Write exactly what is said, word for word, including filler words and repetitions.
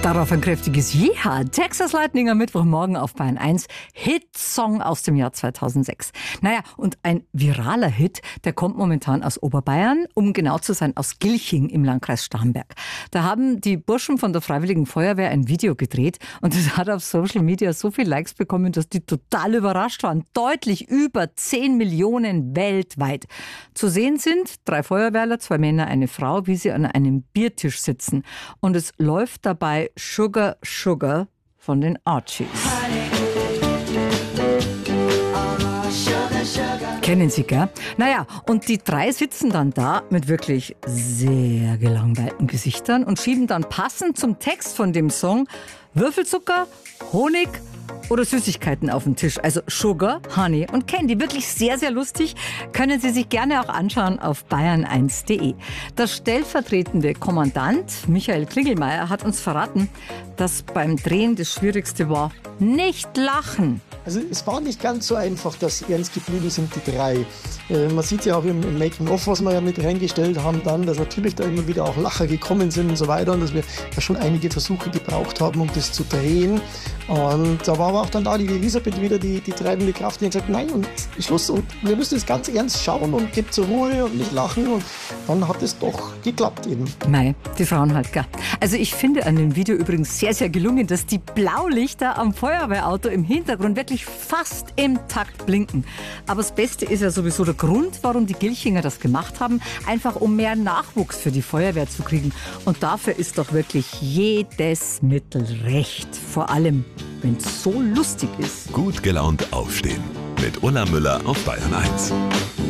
Darauf ein kräftiges Jeha. Texas Lightning am Mittwochmorgen auf Bayern eins. Hitsong aus dem Jahr zweitausendsechs. Naja, und ein viraler Hit, der kommt momentan aus Oberbayern, um genau zu sein, aus Gilching im Landkreis Starnberg. Da haben die Burschen von der Freiwilligen Feuerwehr ein Video gedreht und es hat auf Social Media so viele Likes bekommen, dass die total überrascht waren. Deutlich über zehn Millionen weltweit. Zu sehen sind drei Feuerwehrler, zwei Männer, eine Frau, wie sie an einem Biertisch sitzen. Und es läuft dabei Sugar Sugar von den Archies. Kennen Sie, gell? Naja, und die drei sitzen dann da mit wirklich sehr gelangweilten Gesichtern und schieben dann passend zum Text von dem Song Würfelzucker, Honig oder Süßigkeiten auf den Tisch. Also Sugar, Honey und Candy. Wirklich sehr, sehr lustig. Können Sie sich gerne auch anschauen auf bayern eins punkt de. Der stellvertretende Kommandant Michael Klingelmeier hat uns verraten, dass beim Drehen das Schwierigste war, nicht lachen. Also es war nicht ganz so einfach, dass sie ernst geblieben sind, die drei. Äh, man sieht ja auch im, im Making-of, was wir ja mit reingestellt haben dann, dass natürlich da immer wieder auch Lacher gekommen sind und so weiter und dass wir ja schon einige Versuche gebraucht haben, um das zu drehen. Und da war aber auch dann da die Elisabeth wieder die, die treibende Kraft, die hat gesagt, nein, und Schluss, und wir müssen es ganz ernst schauen und geht zur Ruhe und nicht lachen. Und dann hat es doch geklappt eben. Mei, die Frauen halt, gell. Also ich finde an dem Video übrigens sehr, sehr gelungen, dass die Blaulichter am Feuerwehrauto im Hintergrund wirklich fast im Takt blinken. Aber das Beste ist ja sowieso der Grund, warum die Gilchinger das gemacht haben, einfach um mehr Nachwuchs für die Feuerwehr zu kriegen. Und dafür ist doch wirklich jedes Mittel recht. Vor allem, wenn es so lustig ist. Gut gelaunt aufstehen. Mit Ulla Müller auf Bayern eins.